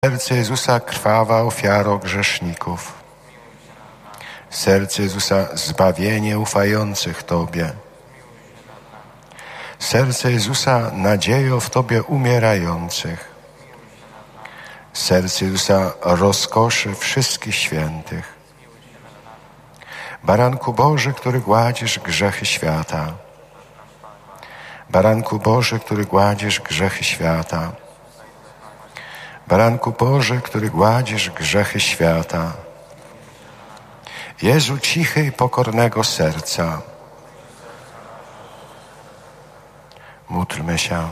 Serce Jezusa krwawa ofiaro grzeszników. Serce Jezusa zbawienie ufających Tobie. Serce Jezusa nadziejo w Tobie umierających. Serce Jezusa rozkoszy wszystkich świętych. Baranku Boży, który gładzisz grzechy świata. Baranku Boży, który gładzisz grzechy świata. Baranku Boży, który gładzisz grzechy świata. Jezu cichy i pokornego serca. Módlmy się.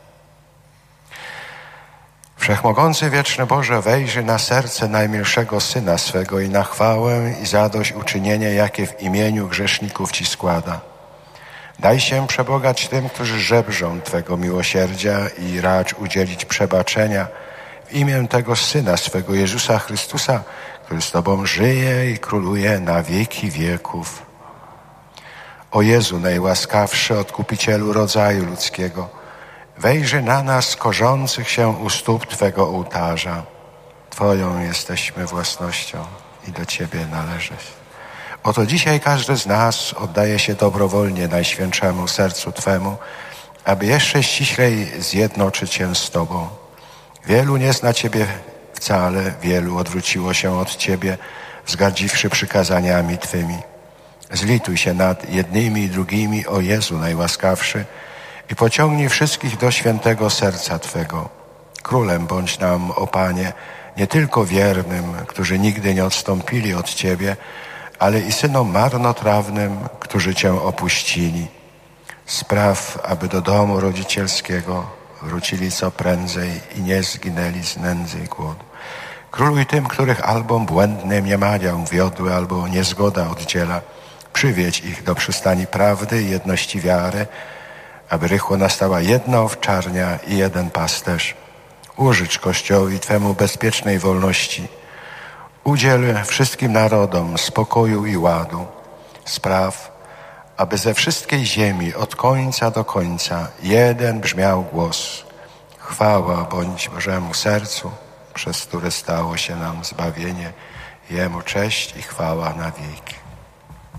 Wszechmogący wieczny Boże, wejrzyj na serce najmilszego Syna swego i na chwałę i zadośćuczynienie, jakie w imieniu grzeszników Ci składa. Daj się przebogać tym, którzy żebrzą Twego miłosierdzia i racz udzielić przebaczenia w imię tego Syna swego, Jezusa Chrystusa, który z Tobą żyje i króluje na wieki wieków. O Jezu, najłaskawszy Odkupicielu rodzaju ludzkiego, wejrzyj na nas korzących się u stóp Twego ołtarza. Twoją jesteśmy własnością i do Ciebie należy. Oto dzisiaj każdy z nas oddaje się dobrowolnie Najświętszemu Sercu Twemu, aby jeszcze ściślej zjednoczyć się z Tobą. Wielu nie zna Ciebie wcale, wielu odwróciło się od Ciebie, wzgardziwszy przykazaniami Twymi. Zlituj się nad jednymi i drugimi, o Jezu najłaskawszy, i pociągnij wszystkich do świętego serca Twego. Królem bądź nam, o Panie, nie tylko wiernym, którzy nigdy nie odstąpili od Ciebie, ale i synom marnotrawnym, którzy Cię opuścili. Spraw, aby do domu rodzicielskiego wrócili co prędzej i nie zginęli z nędzy i głodu. Króluj tym, których albo błędne mniemania wiodły, albo niezgoda oddziela. Przywiedź ich do przystani prawdy i jedności wiary, aby rychło nastała jedna owczarnia i jeden pasterz. Użycz Kościołowi Twemu bezpiecznej wolności. Udziel wszystkim narodom spokoju i ładu. Spraw, aby ze wszystkiej ziemi od końca do końca jeden brzmiał głos. Chwała bądź Bożemu sercu, przez które stało się nam zbawienie. Jemu cześć i chwała na wieki.